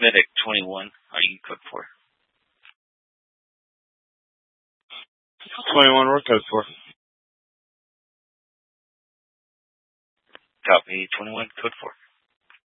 Medic 21, are you code 4? 21, we're code 4. Copy, 21, code 4.